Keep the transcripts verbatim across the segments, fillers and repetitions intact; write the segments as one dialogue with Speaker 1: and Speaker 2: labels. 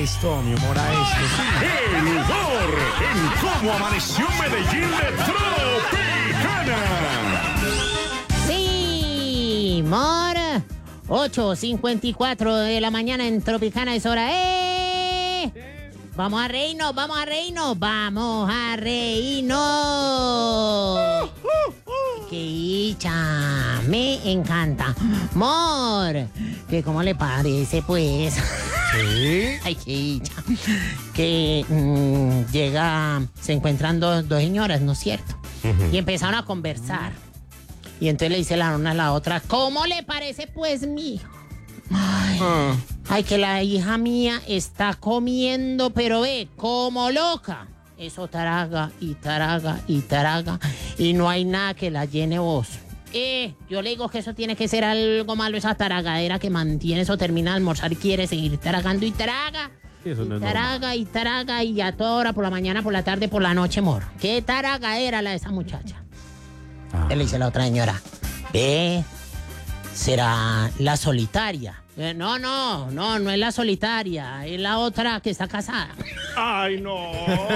Speaker 1: esto, mi humor a esto. Sí.
Speaker 2: El humor en Cómo Amaneció Medellín de Tropicana.
Speaker 3: Sí, mor. ocho cincuenta y cuatro de la mañana en Tropicana es hora. ¡Eh! Vamos a reírnos, vamos a reírnos, vamos a reírnos. ¡Qué dicha! Me encanta. Mor, que cómo le parece, pues.
Speaker 1: Sí.
Speaker 3: Ay, qué dicha. Que mmm, llega, se encuentran dos, dos señoras, ¿no es cierto? Uh-huh. Y empezaron a conversar. Y entonces le dice la una a la otra, ¿cómo le parece, pues, mijo? Ay, uh. ay, que la hija mía está comiendo, pero ve, como loca. Eso taraga y taraga y taraga. Y no hay nada que la llene vos. Eh, yo le digo que eso tiene que ser algo malo, esa taragadera que mantiene eso, termina de almorzar y quiere seguir taragando y taraga. Sí, eso no y taraga normal. y taraga y a toda hora, por la mañana, por la tarde, por la noche, mor. ¿Qué taragadera la de esa muchacha? Ah. Él le dice a la otra señora, ve, será la solitaria. Eh, no, no, no, no es la solitaria, es la otra que está casada.
Speaker 2: ¡Ay, no!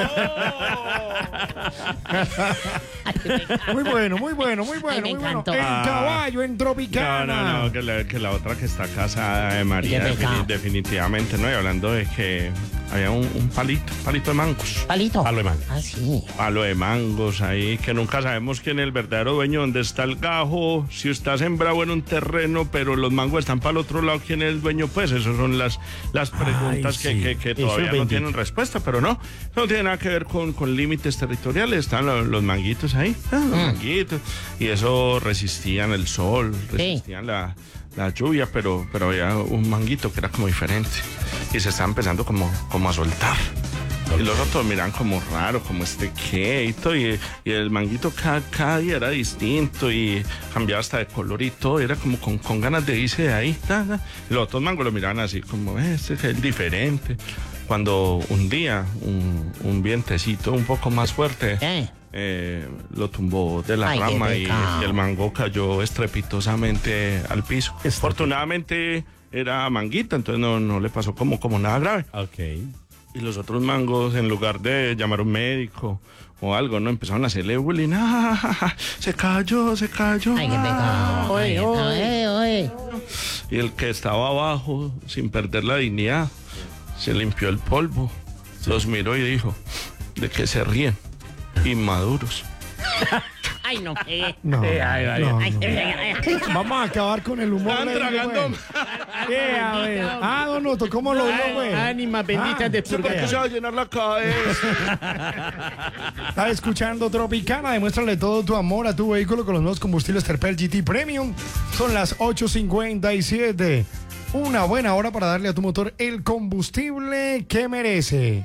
Speaker 1: Muy bueno, muy bueno, muy bueno,
Speaker 3: Ay,
Speaker 1: muy bueno.
Speaker 3: En
Speaker 1: ah, caballo, en Tropicana.
Speaker 2: No, no, no, que la, que la otra que está casada de María, defini- definitivamente, ¿no? Y hablando de que había un, un palito, palito de mangos.
Speaker 3: ¿Palito?
Speaker 2: Palo de mangos.
Speaker 3: Ah, sí.
Speaker 2: Palo de mangos ahí, que nunca sabemos quién es el verdadero dueño, dónde está el gajo, si está sembrado en un terreno, pero los mangos están para el otro lado, ¿quién es el dueño? Pues esas son las, las preguntas Ay, sí. que, que, que todavía no tienen respuesta, pero no, no tiene nada que ver con, con límites territoriales, están los, los manguitos ahí, ah, los mm. manguitos, y eso resistían el sol, resistían sí. la, la lluvia, pero, pero había un manguito que era como diferente, y se está empezando como, como a soltar. Y los otros miran como raro, como este queito, y, y el manguito cada, cada día era distinto y cambiaba hasta de color y todo, era como con, con ganas de irse de ahí. Y los otros mangos lo miraban así como, este es el diferente. Cuando un día un, un vientecito un poco más fuerte ¿Eh? Eh, lo tumbó de la Ay, rama y, y el mango cayó estrepitosamente al piso. Afortunadamente era manguita, entonces no, no le pasó como, como nada grave.
Speaker 1: Ok.
Speaker 2: Y los otros mangos, en lugar de llamar a un médico o algo, ¿no? Empezaron a hacerle bullying. ¡Ah! Se cayó, se cayó.
Speaker 3: Ay, qué pecado. Oye, oye, oye.
Speaker 2: Y el que estaba abajo, sin perder la dignidad, se limpió el polvo, sí. los miró y dijo, ¿de qué se ríen? Inmaduros.
Speaker 3: Ay, no, eh.
Speaker 1: No,
Speaker 3: eh, ay, ay,
Speaker 1: no,
Speaker 3: ay,
Speaker 1: no.
Speaker 3: Ay, ay,
Speaker 1: Vamos a acabar con el humor.
Speaker 2: Están tragando.
Speaker 1: Eh, a ver. Ah, don Otto, ¿cómo lo vio, güey?
Speaker 3: Ánimas benditas
Speaker 1: ah,
Speaker 3: de
Speaker 2: ¿Por qué se va a llenar la cabeza?
Speaker 1: Está escuchando Tropicana. Demuéstrale todo tu amor a tu vehículo con los nuevos combustibles Terpel G T Premium. Son las ocho cincuenta y siete. Una buena hora para darle a tu motor el combustible que merece.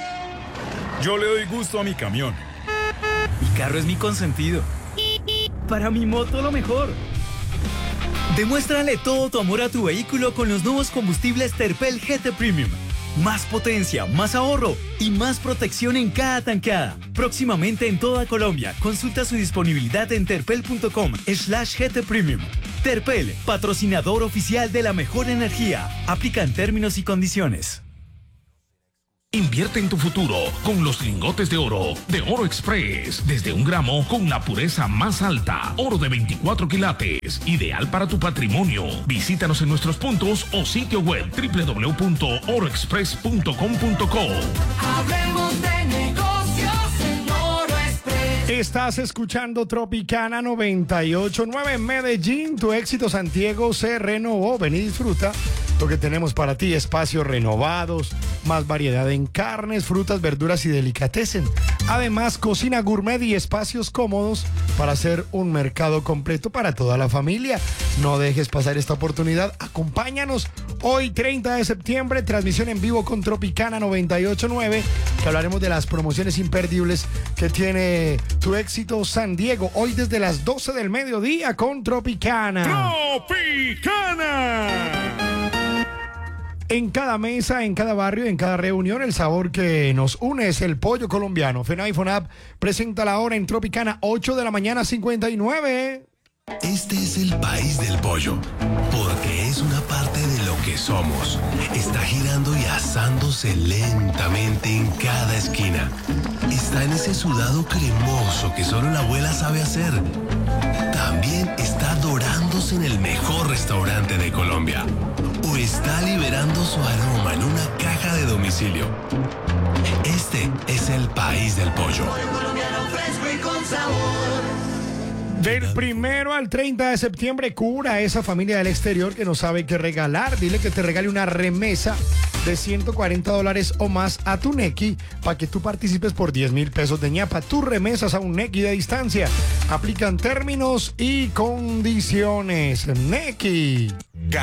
Speaker 4: Yo le doy gusto a mi camión. Mi carro es mi consentido. Para mi moto lo mejor. Demuéstrale todo tu amor a tu vehículo con los nuevos combustibles Terpel G T Premium. Más potencia, más ahorro y más protección en cada tankada. Próximamente en toda Colombia. Consulta su disponibilidad en terpel.com slash GT Premium. Terpel, patrocinador oficial de la mejor energía. Aplica en términos y condiciones.
Speaker 5: Invierte en tu futuro con los lingotes de oro de Oro Express. Desde un gramo con la pureza más alta. Oro de veinticuatro quilates. Ideal para tu patrimonio. Visítanos en nuestros puntos o sitio web doble u doble u doble u punto oro express punto com punto co.
Speaker 6: Hablemos de negocios en Oro Express.
Speaker 1: Estás escuchando Tropicana noventa y ocho punto nueve Medellín. Tu éxito Santiago se renovó. Ven y disfruta lo que tenemos para ti, espacios renovados, más variedad en carnes, frutas, verduras y delicatessen. Además, cocina gourmet y espacios cómodos para hacer un mercado completo para toda la familia. No dejes pasar esta oportunidad. Acompáñanos hoy, treinta de septiembre, transmisión en vivo con Tropicana noventa y ocho punto nueve, que hablaremos de las promociones imperdibles que tiene tu éxito San Diego. Hoy desde las doce del mediodía con Tropicana.
Speaker 2: ¡Tropicana!
Speaker 1: En cada mesa, en cada barrio, en cada reunión, el sabor que nos une es el pollo colombiano. FENAVI FONAP presenta la hora en Tropicana, ocho de la mañana, cincuenta y nueve.
Speaker 7: Este es el país del pollo, porque es una parte de lo que somos. Está girando y asándose lentamente en cada esquina. Está en ese sudado cremoso que solo la abuela sabe hacer. También está dorándose en el mejor restaurante de Colombia. O está liberando su aroma en una caja de domicilio. Este es el país del pollo.
Speaker 1: Del primero al treinta de septiembre, cura a esa familia del exterior que no sabe qué regalar. Dile que te regale una remesa de ciento cuarenta dólares o más a tu Nequi para que tú participes por diez mil pesos de ñapa. Tus remesas a un Nequi de distancia. Aplican términos y condiciones. Nequi.